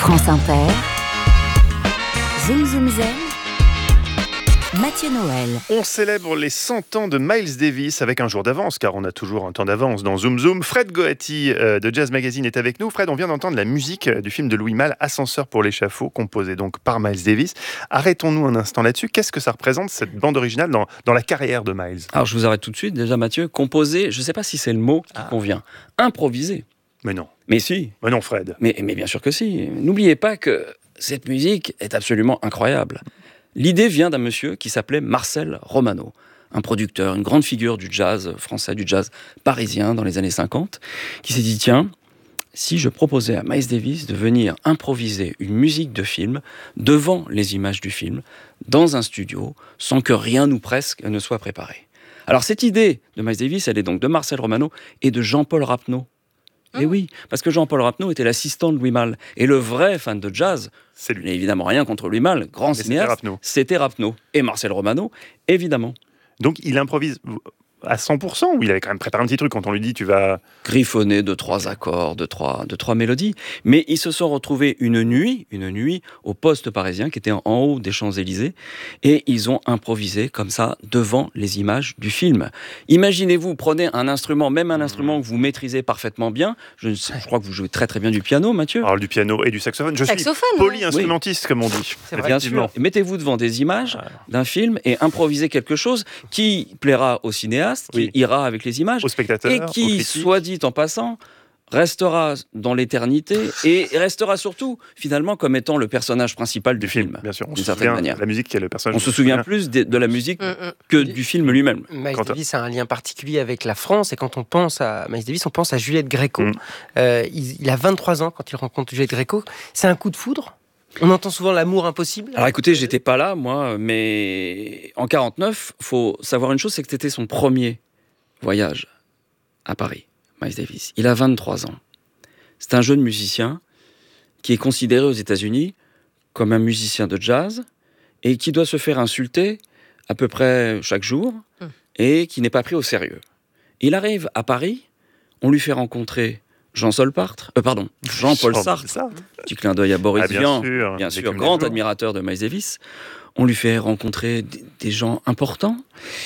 France Inter, Zoom Zoom Zen, Mathieu Noël. On célèbre les 100 ans de Miles Davis avec un jour d'avance, car on a toujours un temps d'avance dans Zoom Zoom. Fred Goati de Jazz Magazine est avec nous. Fred, on vient d'entendre la musique du film de Louis Malle, Ascenseur pour l'échafaud, composé donc par Miles Davis. Arrêtons-nous un instant là-dessus. Qu'est-ce que ça représente, cette bande originale, dans la carrière de Miles ? Alors je vous arrête tout de suite. Déjà Mathieu, composer, je ne sais pas si c'est le mot qui convient. Improviser. Mais non. Mais si. Mais non, Fred. Mais bien sûr que si. N'oubliez pas que cette musique est absolument incroyable. L'idée vient d'un monsieur qui s'appelait Marcel Romano, un producteur, une grande figure du jazz français, du jazz parisien dans les années 50, qui s'est dit, tiens, si je proposais à Miles Davis de venir improviser une musique de film devant les images du film, dans un studio, sans que rien ou presque ne soit préparé. Alors cette idée de Miles Davis, elle est donc de Marcel Romano et de Jean-Paul Rapneau. Et oui, parce que Jean-Paul Rapneau était l'assistant de Louis Malle. Et le vrai fan de jazz, c'est lui. Il n'a évidemment rien contre Louis Malle, grand cinéaste, c'était Rapneau. Et Marcel Romano, évidemment. Donc il improvise à 100%, ou il avait quand même préparé un petit truc quand on lui dit tu vas... griffonner de 3 accords, de trois mélodies. Mais ils se sont retrouvés une nuit au poste parisien qui était en haut des Champs-Élysées, et ils ont improvisé comme ça devant les images du film. Imaginez-vous, prenez un instrument, même un instrument que vous maîtrisez parfaitement bien. Je crois que vous jouez très très bien du piano, Mathieu. Alors du piano et du saxophone. Je suis polyinstrumentiste, comme on dit. C'est vrai, bien sûr. Mettez-vous devant des images d'un film et improvisez quelque chose qui plaira au cinéaste, qui ira avec les images, aux spectateurs, et qui, soit dit en passant, restera dans l'éternité et restera surtout, finalement, comme étant le personnage principal du film. Bien sûr, on d'une se certaine souvient manière. De la musique qui est le personnage. On se souvient plus de la musique que du film lui-même. Miles Davis a un lien particulier avec la France, et quand on pense à Miles Davis, on pense à Juliette Gréco. Il a 23 ans quand il rencontre Juliette Gréco. C'est un coup de foudre ? On entend souvent l'amour impossible. Alors écoutez, j'étais pas là, moi, mais en 49, faut savoir une chose, c'est que c'était son premier voyage à Paris, Miles Davis. Il a 23 ans. C'est un jeune musicien qui est considéré aux États-Unis comme un musicien de jazz et qui doit se faire insulter à peu près chaque jour et qui n'est pas pris au sérieux. Il arrive à Paris, on lui fait rencontrer Jean-Paul Sartre, petit clin d'œil à Boris Vian, bien sûr, grand admirateur de Miles Davis. On lui fait rencontrer des gens importants,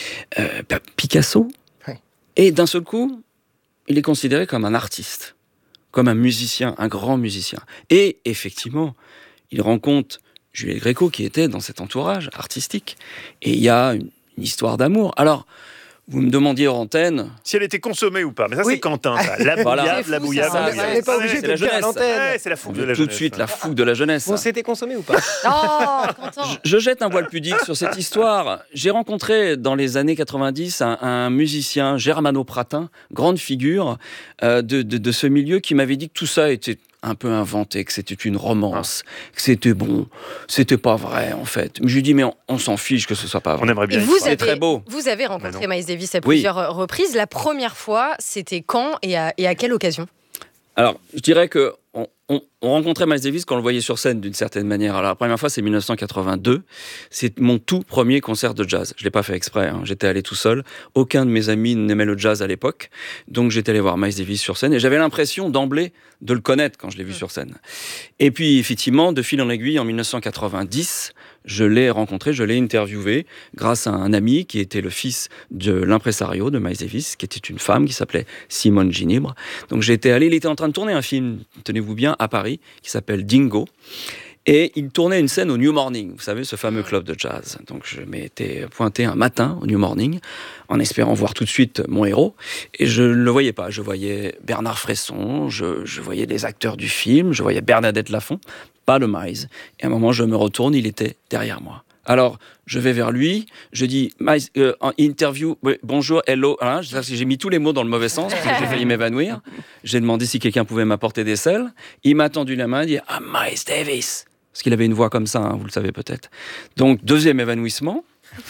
Picasso, et d'un seul coup, il est considéré comme un artiste, comme un musicien, un grand musicien. Et effectivement, il rencontre Juliette Gréco qui était dans cet entourage artistique, et il y a une histoire d'amour. Alors, vous me demandiez hors antenne... si elle était consommée ou pas. Mais ça, c'est Quentin, ça. La bouillade. On n'est pas obligé de le dire à l'antenne. C'est la fougue de la jeunesse. Tout de suite, la fougue de la jeunesse. Bon, c'était consommé ou pas ? Oh, Quentin. Je jette un voile pudique sur cette histoire. J'ai rencontré, dans les années 90, un musicien, Germano Pratin, grande figure de ce milieu, qui m'avait dit que tout ça était un peu inventé, que c'était une romance, que c'était c'était pas vrai en fait. Mais je lui dis, mais on s'en fiche que ce soit pas vrai. On aimerait bien. C'est très beau. Vous avez rencontré Miles Davis à plusieurs reprises. La première fois, c'était quand et à quelle occasion ? Alors, je dirais que on rencontrait Miles Davis quand on le voyait sur scène d'une certaine manière. Alors la première fois, c'est 1982. C'est mon tout premier concert de jazz. Je l'ai pas fait exprès. J'étais allé tout seul. Aucun de mes amis n'aimait le jazz à l'époque, donc j'étais allé voir Miles Davis sur scène et j'avais l'impression d'emblée de le connaître quand je l'ai vu sur scène. Et puis effectivement, de fil en aiguille, en 1990, je l'ai rencontré, je l'ai interviewé grâce à un ami qui était le fils de l'impresario de Miles Davis, qui était une femme qui s'appelait Simone Ginibre. Donc j'étais allé, il était en train de tourner un film, tenez-vous bien, à Paris, qui s'appelle Dingo. Et il tournait une scène au New Morning, vous savez, ce fameux club de jazz. Donc je m'étais pointé un matin au New Morning, en espérant voir tout de suite mon héros. Et je ne le voyais pas. Je voyais Bernard Fresson, je voyais des acteurs du film, je voyais Bernadette Lafont, pas de Miles. Et à un moment, je me retourne, il était derrière moi. Alors, je vais vers lui, je dis, Miles, en interview, bonjour, hello. J'ai mis tous les mots dans le mauvais sens, parce que j'ai failli m'évanouir. J'ai demandé si quelqu'un pouvait m'apporter des sels. Il m'a tendu la main, il dit, Miles Davis. Parce qu'il avait une voix comme ça, vous le savez peut-être. Donc, deuxième évanouissement.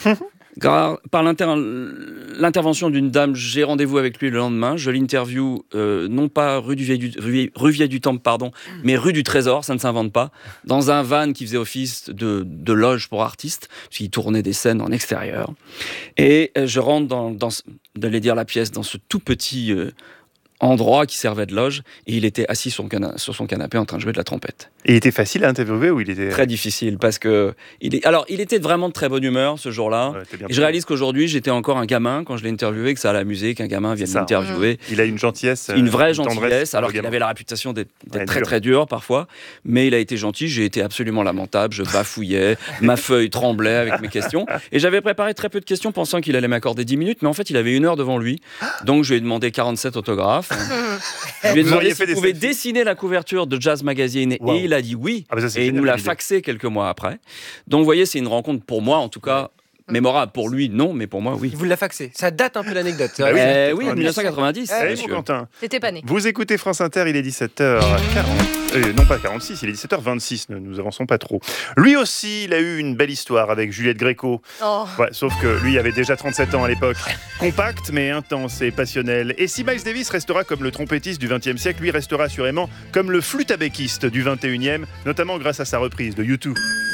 Par l'intervention d'une dame, j'ai rendez-vous avec lui le lendemain. Je l'interview, non pas rue Vieux du Temple, mais rue du Trésor, ça ne s'invente pas, dans un van qui faisait office de loge pour artistes, puisqu'il tournait des scènes en extérieur. Et je rentre d'aller dire la pièce dans ce tout petit endroit qui servait de loge et il était assis sur son canapé en train de jouer de la trompette. Et il était facile à interviewer ou il était... Très difficile parce que il était vraiment de très bonne humeur ce jour-là. Et je réalise qu'aujourd'hui j'étais encore un gamin quand je l'ai interviewé, que ça l'amusait qu'un gamin vienne m'interviewer. Il a une gentillesse, une vraie gentillesse, alors qu'il avait la réputation d'être très très dur parfois, mais il a été gentil. J'ai été absolument lamentable, je bafouillais, ma feuille tremblait avec mes questions et j'avais préparé très peu de questions pensant qu'il allait m'accorder 10 minutes, mais en fait il avait 1 heure devant lui, donc je lui ai demandé 47 autographes. Je lui ai demandé s'il pouvait dessiner la couverture de Jazz Magazine et il a dit oui. Et il nous l'a faxé quelques mois après. Donc vous voyez, c'est une rencontre pour moi en tout cas mémorable. Pour lui, non, mais pour moi, oui. Il vous l'a faxé. Ça date un peu l'anecdote. Oui, en 1990. Bon, Quentin. T'étais pas né. Vous écoutez France Inter, il est 17h40. Non pas 46, il est 17h26, nous avançons pas trop. Lui aussi, il a eu une belle histoire avec Juliette Gréco. Ouais, sauf que lui avait déjà 37 ans à l'époque. Compact mais intense et passionnel. Et si Miles Davis restera comme le trompettiste du XXe siècle, lui restera assurément comme le flûte-à-béquiste du XXIe, notamment grâce à sa reprise de U2.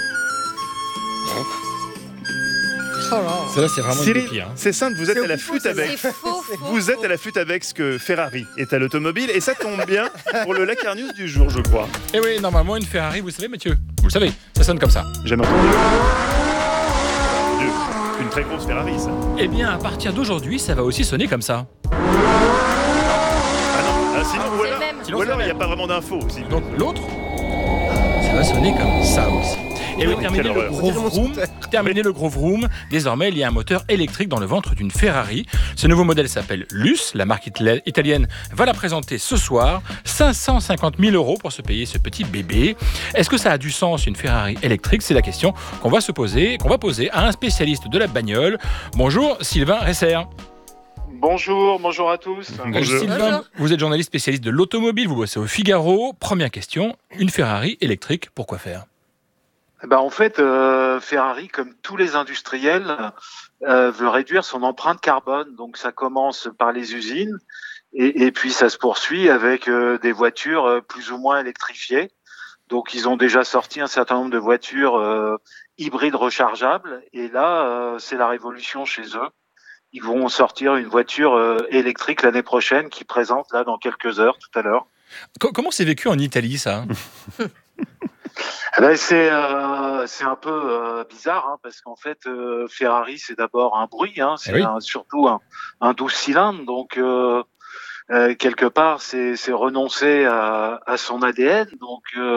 Celle-là, c'est vraiment Cyril, une copie, c'est simple, vous êtes à la flûte avec. Vous êtes à la flûte avec ce que Ferrari est à l'automobile, et ça tombe bien pour le Lacar News du jour, je crois. Et oui, normalement, une Ferrari, vous savez, Mathieu, vous le savez, ça sonne comme ça. Jamais entendu. Une très grosse Ferrari, ça. Eh bien, à partir d'aujourd'hui, ça va aussi sonner comme ça. Sinon, ou alors il n'y a pas vraiment d'infos aussi. Donc l'autre, ça va sonner comme ça aussi. Et oui, terminé le gros vroom. Désormais, il y a un moteur électrique dans le ventre d'une Ferrari. Ce nouveau modèle s'appelle Luce. La marque italienne va la présenter ce soir. 550 000 € pour se payer ce petit bébé. Est-ce que ça a du sens, une Ferrari électrique ? C'est la question qu'on va poser à un spécialiste de la bagnole. Bonjour, Sylvain Resser. Bonjour à tous. Bonjour. Sylvain, vous êtes journaliste spécialiste de l'automobile, vous bossez au Figaro. Première question, une Ferrari électrique, pourquoi faire ? En fait, Ferrari, comme tous les industriels, veut réduire son empreinte carbone. Donc ça commence par les usines et puis ça se poursuit avec des voitures plus ou moins électrifiées. Donc ils ont déjà sorti un certain nombre de voitures hybrides rechargeables et là, c'est la révolution chez eux. Ils vont sortir une voiture électrique l'année prochaine qui présente là dans quelques heures, tout à l'heure. Comment c'est vécu en Italie, ça ? C'est un peu bizarre parce qu'en fait Ferrari c'est d'abord un bruit, c'est surtout un 12 cylindres, donc quelque part c'est renoncer à son ADN, donc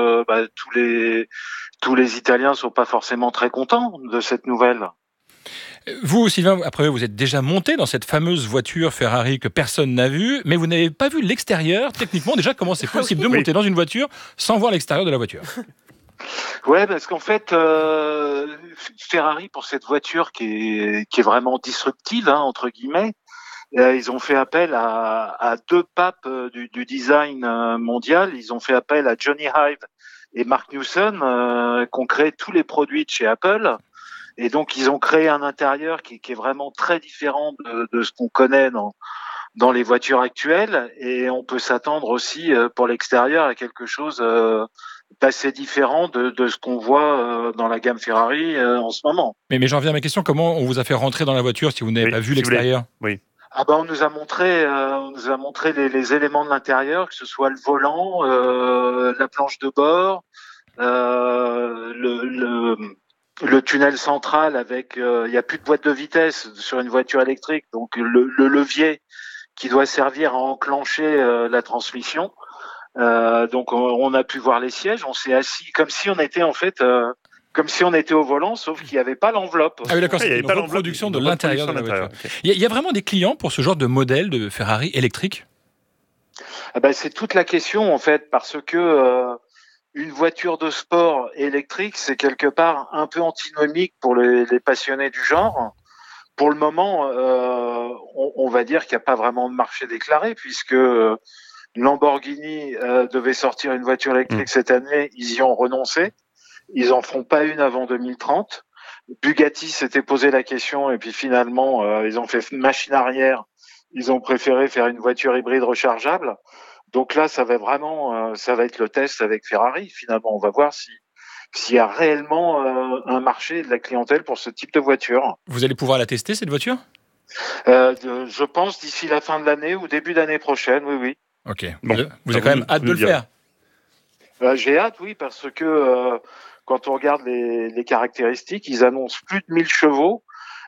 tous les Italiens sont pas forcément très contents de cette nouvelle. Vous, Sylvain, après vous êtes déjà monté dans cette fameuse voiture Ferrari que personne n'a vue, mais vous n'avez pas vu l'extérieur. Techniquement, déjà, comment c'est possible de monter dans une voiture sans voir l'extérieur de la voiture ? Ouais, parce qu'en fait, Ferrari, pour cette voiture qui est vraiment disruptive, entre guillemets, ils ont fait appel à deux papes du design mondial. Ils ont fait appel à Johnny Ive et Mark Newson, qui ont créé tous les produits de chez Apple. Et donc, ils ont créé un intérieur qui est vraiment très différent de ce qu'on connaît dans les voitures actuelles. Et on peut s'attendre aussi, pour l'extérieur, à quelque chose d'assez différent de ce qu'on voit dans la gamme Ferrari en ce moment. Mais j'en viens à ma question, comment on vous a fait rentrer dans la voiture si vous n'avez pas vu l'extérieur ? Oui. On nous a montré les éléments de l'intérieur, que ce soit le volant, la planche de bord, le tunnel central avec, il y a plus de boîte de vitesse sur une voiture électrique, donc le levier qui doit servir à enclencher la transmission. Donc on a pu voir les sièges, on s'est assis comme si on était au volant, sauf qu'il n'y avait pas l'enveloppe. Ah oui, d'accord, c'est une reproduction de l'intérieur de la voiture. Okay. Il y a vraiment des clients pour ce genre de modèle de Ferrari électrique ? C'est toute la question en fait, parce que une voiture de sport électrique, c'est quelque part un peu antinomique pour les passionnés du genre. Pour le moment, on va dire qu'il n'y a pas vraiment de marché déclaré, puisque Lamborghini devait sortir une voiture électrique cette année, ils y ont renoncé. Ils en feront pas une avant 2030. Bugatti s'était posé la question et puis finalement, ils ont fait machine arrière. Ils ont préféré faire une voiture hybride rechargeable. Donc là, ça va être le test avec Ferrari. Finalement, on va voir s'il y a réellement un marché de la clientèle pour ce type de voiture. Vous allez pouvoir la tester, cette voiture ? Je pense d'ici la fin de l'année ou début d'année prochaine, oui. Ok. Bon, vous avez quand même hâte de le faire. J'ai hâte, oui, parce que quand on regarde les caractéristiques, ils annoncent plus de 1000 chevaux.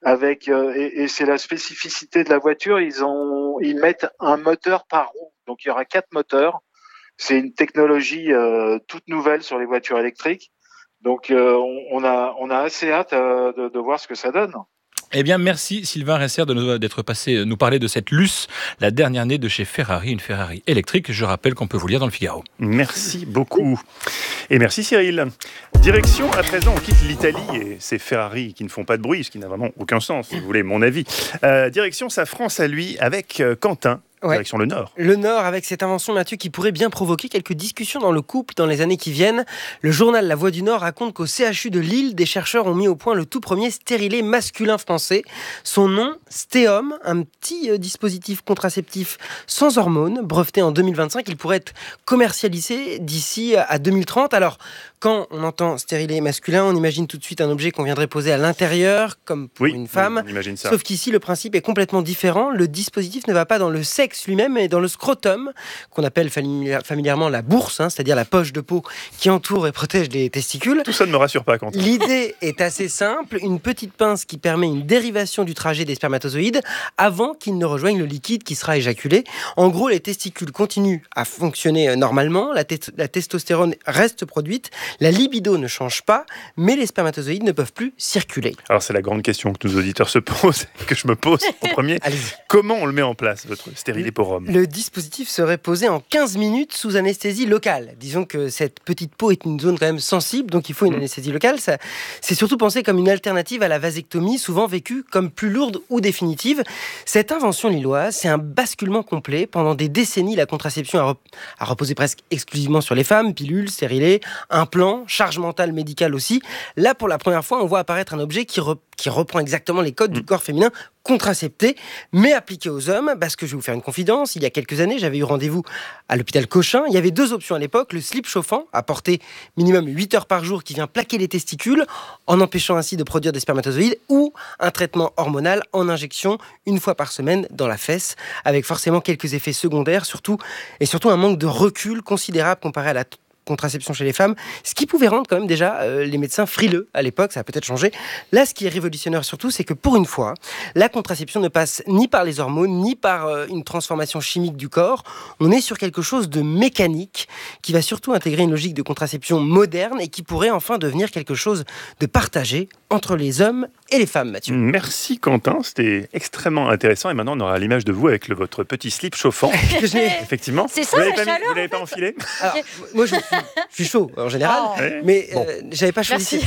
Et c'est la spécificité de la voiture, ils mettent un moteur par roue. Donc il y aura 4 moteurs. C'est une technologie toute nouvelle sur les voitures électriques. Donc on a assez hâte de voir ce que ça donne. Eh bien, merci Sylvain Resser d'être passé nous parler de cette Luce, la dernière née de chez Ferrari, une Ferrari électrique. Je rappelle qu'on peut vous lire dans le Figaro. Merci beaucoup. Et merci Cyril. Direction, à présent, on quitte l'Italie et ces Ferrari qui ne font pas de bruit, ce qui n'a vraiment aucun sens, si vous voulez mon avis. Direction sa France à lui avec Quentin. Ouais. Direction le Nord. Le Nord, avec cette invention, Mathieu, qui pourrait bien provoquer quelques discussions dans le couple dans les années qui viennent. Le journal La Voix du Nord raconte qu'au CHU de Lille, des chercheurs ont mis au point le tout premier stérilet masculin français. Son nom, Stéom, un petit dispositif contraceptif sans hormones, breveté en 2025. Il pourrait être commercialisé d'ici à 2030. Alors, quand on entend stérilet masculin, on imagine tout de suite un objet qu'on viendrait poser à l'intérieur, comme pour une femme. On imagine ça. Sauf qu'ici, le principe est complètement différent. Le dispositif ne va pas dans le sexe lui-même, mais dans le scrotum, qu'on appelle familièrement la bourse, c'est-à-dire la poche de peau qui entoure et protège les testicules. Tout ça ne me rassure pas, Quentin. L'idée est assez simple, une petite pince qui permet une dérivation du trajet des spermatozoïdes avant qu'ils ne rejoignent le liquide qui sera éjaculé. En gros, les testicules continuent à fonctionner normalement, la testostérone reste produite, la libido ne change pas, mais les spermatozoïdes ne peuvent plus circuler. Alors c'est la grande question que nos auditeurs se posent, que je me pose en premier. Comment on le met en place, votre stérilet pour homme ? Le dispositif serait posé en 15 minutes sous anesthésie locale. Disons que cette petite peau est une zone quand même sensible, donc il faut une anesthésie locale. C'est surtout pensé comme une alternative à la vasectomie, souvent vécue comme plus lourde ou définitive. Cette invention lilloise, c'est un basculement complet. Pendant des décennies, la contraception a reposé presque exclusivement sur les femmes, pilules, stérilets, implants, charge mentale médicale aussi. Là, pour la première fois, on voit apparaître un objet qui reprend exactement les codes du corps féminin, contracepté, mais appliqué aux hommes, parce que je vais vous faire une confidence, il y a quelques années, j'avais eu rendez-vous à l'hôpital Cochin, il y avait 2 options à l'époque, le slip chauffant, à porter minimum 8 heures par jour, qui vient plaquer les testicules, en empêchant ainsi de produire des spermatozoïdes, ou un traitement hormonal en injection, 1 fois par semaine, dans la fesse, avec forcément quelques effets secondaires, surtout un manque de recul considérable comparé à la contraception chez les femmes, ce qui pouvait rendre quand même déjà les médecins frileux à l'époque, ça a peut-être changé. Là, ce qui est révolutionnaire surtout, c'est que pour une fois, la contraception ne passe ni par les hormones, ni par une transformation chimique du corps. On est sur quelque chose de mécanique qui va surtout intégrer une logique de contraception moderne et qui pourrait enfin devenir quelque chose de partagé entre les hommes et les femmes, Mathieu. Merci Quentin, c'était extrêmement intéressant. Et maintenant, on aura l'image de vous avec votre petit slip chauffant. Effectivement. C'est ça, la chaleur. Vous l'avez pas enfilé ? Alors, moi, je suis chaud en général, mais j'avais pas choisi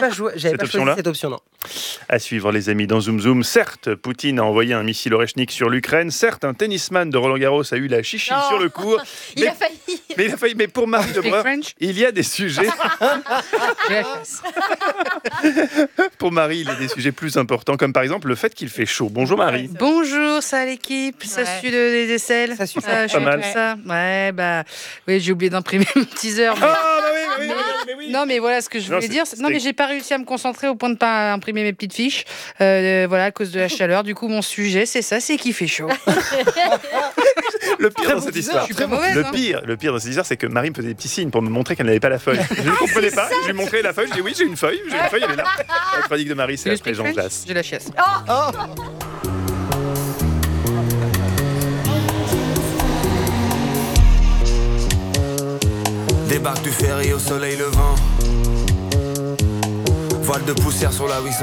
cette option, non. À suivre, les amis, dans Zoom Zoom. Certes, Poutine a envoyé un missile Oreshnik sur l'Ukraine. Certes, un tennisman de Roland-Garros a eu la chichi sur le cours. Il a failli. Mais pour Marie Debreur, il y a des sujets. Pour Marie, il y a des sujets plus importants, comme par exemple le fait qu'il fait chaud. Bonjour Marie. Bonjour, ça l'équipe, ça suit des aisselles. Ça suit pas mal. Ça. Ouais, oui, j'ai oublié d'imprimer mon teaser. Oui. Non, mais voilà ce que je voulais dire. Non, mais j'ai pas réussi à me concentrer au point de pas imprimer mes petites fiches. Voilà, à cause de la chaleur. Du coup, mon sujet, c'est ça, c'est qu'il fait chaud. Le pire dans cette histoire, je suis pas mauvaise, le pire dans cette histoire, c'est que Marie me faisait des petits signes pour me montrer qu'elle n'avait pas la feuille. Je ne comprenais pas. Je lui ai montré la feuille. Je lui ai dit oui, j'ai une feuille, elle est là. La chronique de Marie, c'est après Jean Jass. J'ai la chiasse. Débarque du ferry au soleil levant. Voile de poussière sur la 800.